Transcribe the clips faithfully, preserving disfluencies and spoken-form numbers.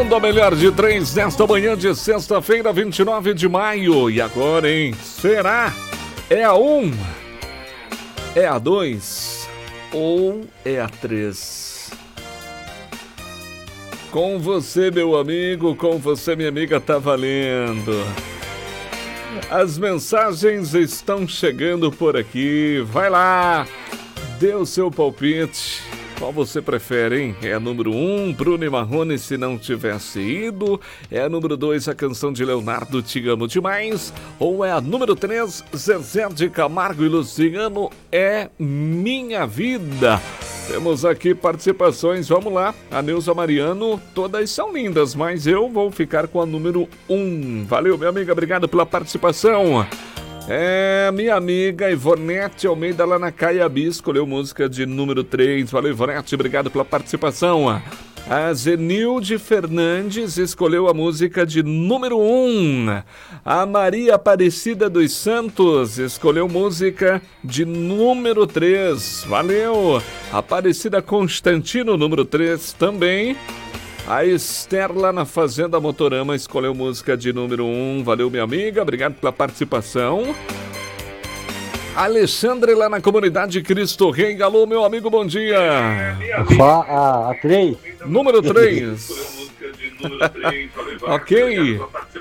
A melhor de três nesta manhã de sexta-feira, vinte e nove de maio. E agora, hein? Será? É a um? É a dois? Ou é a três? Com você, meu amigo, com você, minha amiga, tá valendo. As mensagens estão chegando por aqui. Vai lá, dê o seu palpite. Qual você prefere, hein? É a número um, Bruno e Marrone, Se Não Tivesse Ido. É a número dois, a canção de Leonardo, Te Amo Demais. Ou é a número três, Zezé de Camargo e Luciano, É Minha Vida. Temos aqui participações, vamos lá. A Neuza Mariano, todas são lindas, mas eu vou ficar com a número um. Valeu, minha amiga, obrigado pela participação. É, minha amiga Ivonete Almeida lá na Caiabi escolheu música de número três. Valeu, Ivonete, obrigado pela participação. A Zenilde Fernandes escolheu a música de número um. A Maria Aparecida dos Santos escolheu música de número três. Valeu. Aparecida Constantino, número três também. A Esther lá na Fazenda Motorama escolheu música de número um. Valeu, minha amiga. Obrigado pela participação. Alexandre lá na comunidade Cristo Rei. Alô, meu amigo, bom dia. A, a três. Número três. Ok.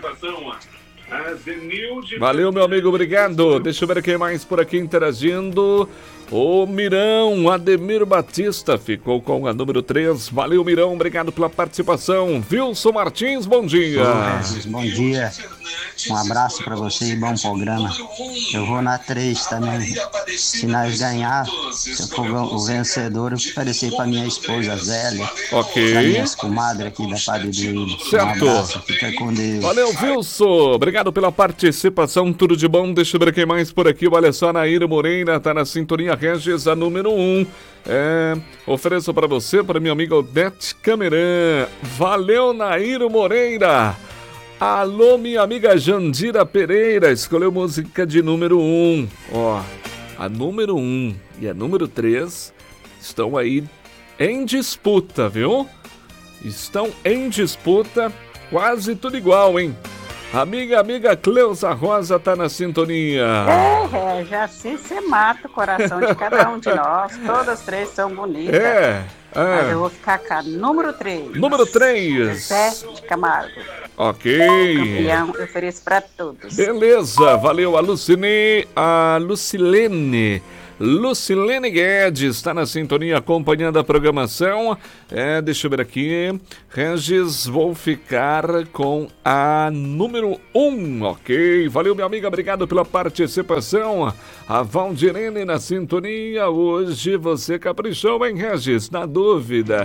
Valeu, meu amigo, obrigado. Deixa eu ver quem mais por aqui interagindo. O Mirão, Ademir Batista, ficou com a número três. Valeu, Mirão, obrigado pela participação. Wilson Martins, bom dia. Bom, bom dia. Um abraço para você e bom programa. Eu vou na três também. Se nós ganhar, se eu for o vencedor, eu vou oferecer para minha esposa Zélia. Ok. Para minhas comadres aqui da Padre Dele. Certo. Um abraço, fica com Deus. Valeu, Wilson. Obrigado pela participação. Tudo de bom. Deixa eu ver quem mais por aqui. Olha só, Naíra Moreira, tá na sintonia. Regis, a número um. É, ofereço para você, para minha amiga Odete Cameran. Valeu, Naíra Moreira. Alô, minha amiga Jandira Pereira, escolheu música de número um. Ó, a número um e a número três estão aí em disputa, viu? Estão em disputa, quase tudo igual, hein? Amiga, amiga Cleusa Rosa tá na sintonia. É, é, já assim você mata o coração de cada um de nós. Todas três são bonitas. É, é. Mas eu vou ficar com a número três. Número três. Zé de Camargo. Ok. Campeão, eu ofereço pra todos. Beleza, valeu a Lucine, a Lucilene. Lucilene Guedes está na sintonia acompanhando a programação. É, deixa eu ver aqui. Regis, vou ficar com a número um, ok? Valeu, minha amiga, obrigado pela participação. A Valdirene na sintonia. Hoje você caprichou, hein, Regis? Na dúvida.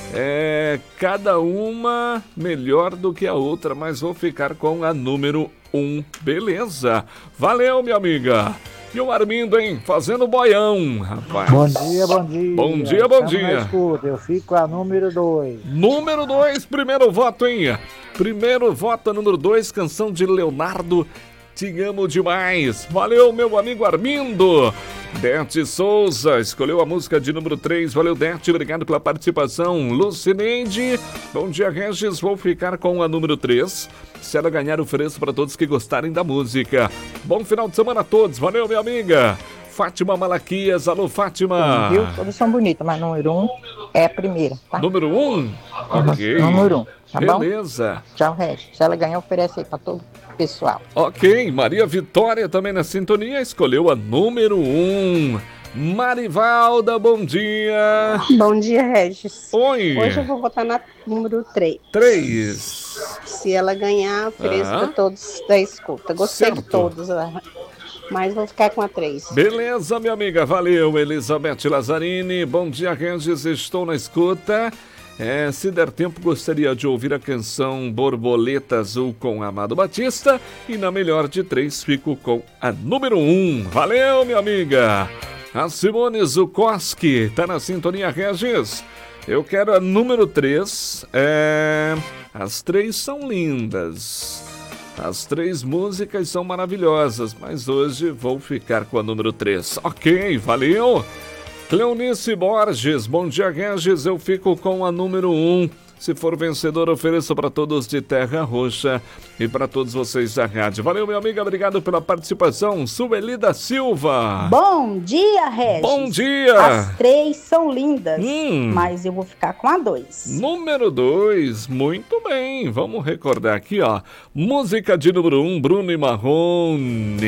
É, cada uma melhor do que a outra, mas vou ficar com a número um. Beleza. Valeu, minha amiga. E o Armindo, hein? Fazendo boião, rapaz. Bom dia, bom dia. Bom dia, bom Estamos dia. na escuta. Eu fico com a número dois. Número dois, primeiro voto, hein? Primeiro voto, número dois, canção de Leonardo, Te Amo Demais. Valeu, meu amigo Armindo. Dete Souza escolheu a música de número três. Valeu, Dete, obrigado pela participação. Lucineide, bom dia, Regis. Vou ficar com a número três. Se ela ganhar, ofereço para todos que gostarem da música. Bom final de semana a todos. Valeu, minha amiga. Fátima Malaquias, alô, Fátima. Viu? Todas são bonitas, mas número um é a primeira, tá? Número um? Ok. Número um, tá bom? Beleza. Tchau, Regis. Se ela ganhar, oferece aí pra todo o pessoal. Ok, Maria Vitória também na sintonia, escolheu a número um. Marivalda, bom dia. Bom dia, Regis. Oi. Hoje eu vou votar na número três. três. Se ela ganhar, ofereço Ah. para todos da escuta. Gostei Certo. de todos, mas vou ficar com a três. Beleza, minha amiga, valeu. Elizabeth Lazzarini, bom dia, Regis, estou na escuta. É, se der tempo, gostaria de ouvir a canção Borboleta Azul com Amado Batista. E na melhor de três, fico com a número um. Valeu, minha amiga. A Simone Zukoski tá na sintonia, Regis. Eu quero a número três. É... As três são lindas. As três músicas são maravilhosas, mas hoje vou ficar com a número três. Ok, valeu. Cleonice Borges, bom dia, Regis. Eu fico com a número um. Se for vencedor, ofereço para todos de Terra Roxa e para todos vocês da rádio. Valeu, meu amigo, obrigado pela participação. Sueli da Silva. Bom dia, Regis. Bom dia. As três são lindas, Hum. mas eu vou ficar com a dois. Número dois, muito bem. Vamos recordar aqui, ó. Música de número um, Bruno e Marrone.